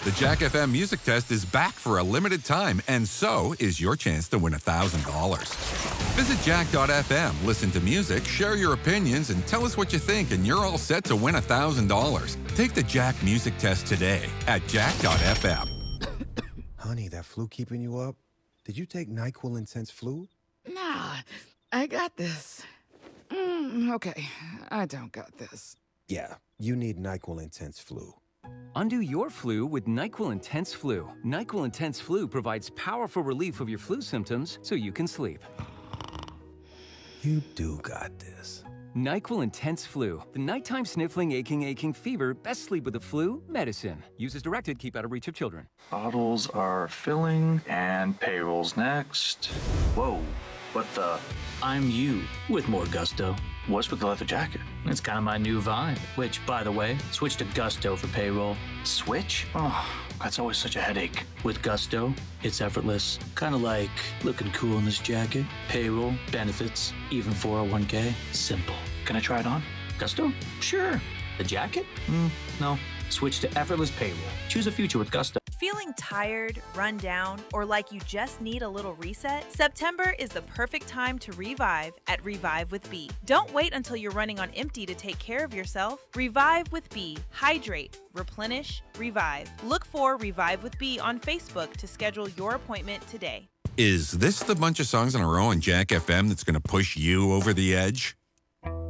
The Jack FM Music Test is back for a limited time, and so is your chance to win $1,000. Visit jack.fm, listen to music, share your opinions, and tell us what you think, and you're all set to win $1,000. Take the Jack Music Test today at jack.fm. Honey, that flu keeping you up? Did you take NyQuil Intense Flu? Nah, I got this. Okay, I don't got this. Yeah, you need NyQuil Intense Flu. Undo your flu with NyQuil Intense Flu. NyQuil Intense Flu provides powerful relief of your flu symptoms so you can sleep. You do got this. NyQuil Intense Flu. The nighttime sniffling, aching fever. Best sleep with the flu medicine. Use as directed. Keep out of reach of children. Bottles are filling and payroll's next. Whoa, what the? I'm you with more gusto. What's with the leather jacket? It's kind of my new vibe, which, by the way, switch to Gusto for payroll. Switch? Oh, that's always such a headache. With Gusto, it's effortless. Kind of like looking cool in this jacket. Payroll, benefits, even 401k. Simple. Can I try it on? Gusto? Sure. The jacket? No. Switch to effortless payroll. Choose a future with Gusto. Feeling tired, run down, or like you just need a little reset? September is the perfect time to revive at Revive with B. Don't wait until you're running on empty to take care of yourself. Revive with B. Hydrate, replenish, revive. Look for Revive with B on Facebook to schedule your appointment today. Is this the bunch of songs in a row on Jack FM that's going to push you over the edge?